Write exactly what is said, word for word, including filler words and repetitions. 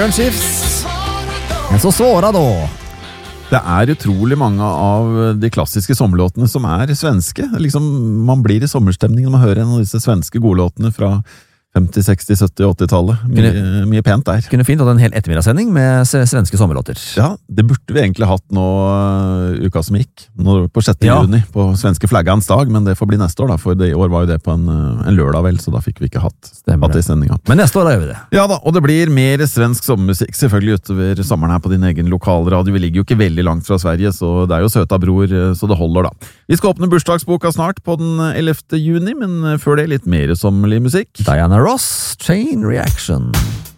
Shifts. Så svåra då. Det er utrolig mange av de klassiske sommerlåtene som er svenske. Liksom, man blir i sommerstemning når man hører en av disse svenske godlåtene fra femti, seksti, sytti, åtti-tallet. Mye, mye pent der. Kunne fint hatt en hel ettermiddagssending med svenske sommerlåter. Ja, det burde vi egentlig hatt nå uh, uka som gikk. Nå på sjette Ja. juni, på svenske flaggans dag, men det får bli neste år da, for det i år var jo det på en, uh, en lørdag vel, så da fikk vi ikke hatt, hatt det i sendinga. Men neste år da gjør vi det. Ja da, og det blir mer svensk sommermusikk selvfølgelig utover sommeren her på din egen lokalradio. Vi ligger jo ikke veldig langt fra Sverige, så det er jo søta bror, så det holder da. Vi skal åpne bursdagsboka snart på den ellevte juni, men før det litt mer sommerlig musikk. Diana Ross, Chain Reaction.